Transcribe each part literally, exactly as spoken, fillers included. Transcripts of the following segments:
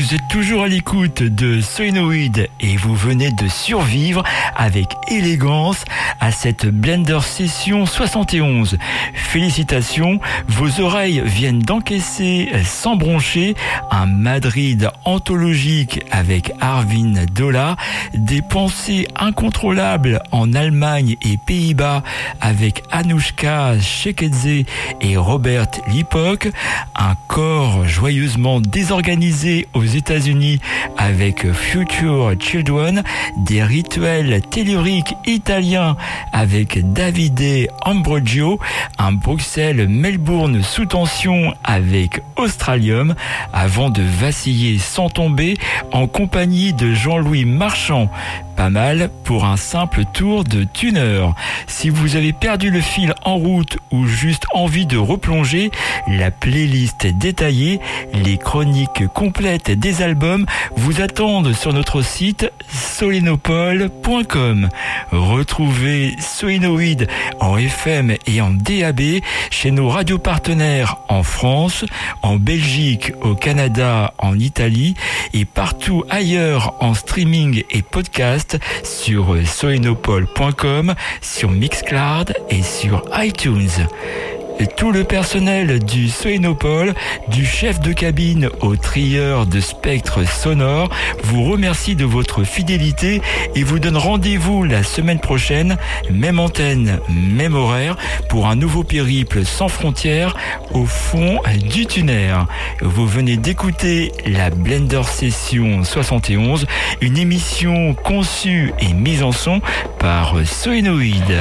Vous êtes toujours à l'écoute de Solenoid et vous venez de survivre avec élégance à cette Blender Session soixante et onze. Félicitations, vos oreilles viennent d'encaisser sans broncher un Madrid anthologique avec Arvin Dola, des pensées incontrôlables en Allemagne et Pays-Bas avec Anoushka Shekedze et Robert Lipok, un corps joyeusement désorganisé aux États-Unis avec Future Children, des rituels telluriques italiens avec Davide Ambrogio, un Bruxelles-Melbourne sous tension avec Australium, avant de vaciller sans tomber en compagnie de Jean-Louis Marchand. Pas mal pour un simple tour de tuner. Si vous avez perdu le fil en route ou juste envie de replonger, la playlist détaillée, les chroniques complètes des albums vous attendent sur notre site solenopole point com. Retrouvez Solenoid en F M et en D A B chez nos radios partenaires en France, en Belgique, au Canada, en Italie et partout ailleurs en streaming et podcast sur solenopole point com, sur Mixcloud et sur iTunes. Tout le personnel du Solenopole, du chef de cabine au trieur de spectres sonores, vous remercie de votre fidélité et vous donne rendez-vous la semaine prochaine, même antenne, même horaire, pour un nouveau périple sans frontières au fond du tuner. Vous venez d'écouter la Blender Session soixante et onze, une émission conçue et mise en son par Solenoid.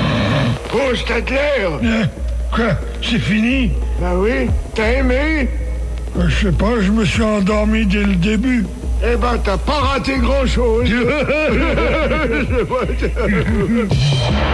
Oh, Stadler! Quoi? C'est fini? Ben oui, t'as aimé? Ben, je sais pas, je me suis endormi dès le début. Eh ben, t'as pas raté grand-chose.